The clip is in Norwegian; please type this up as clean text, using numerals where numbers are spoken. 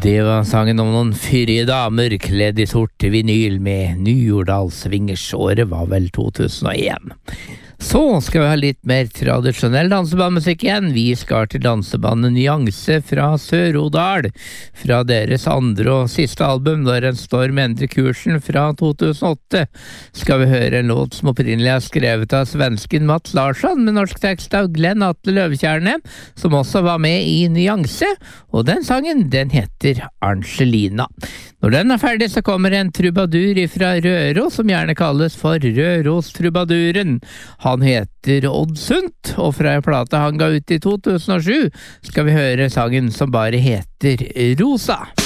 Det var sangen om noen fyrige damer kledd i sort vinyl med Ny-Jordal Swingers. Året var vel 2001. Så skal vi ha litt mer tradisjonell dansebandmusikk igjen. Vi skal til dansebandet Nyanse fra Sør-Odal. Fra deres andre og siste album, Når en storm endrer kursen, fra 2008, skal vi høre en låt som opprinnelig er skrevet av svensken Mats Larsson, med norsk tekst av Glenn Atle Løvtjerne, som også var med i Nyanse. Og den sangen, den heter Angelina. Når den er ferdig, så kommer en trubadur fra Røros, som gjerne kalles for Røros-trubaduren. Han heter Odd Sundt, og fra en plate han ga ut i 2007, skal vi høre sangen som bare heter Rosa.